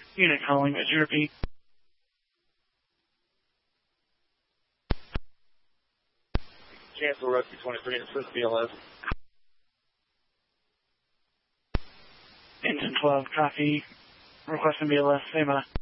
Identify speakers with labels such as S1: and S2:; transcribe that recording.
S1: Unit calling, would you repeat?
S2: Cancel Rescue 23 and assist BLS.
S1: Engine 12, copy. Requesting BLS, say bye.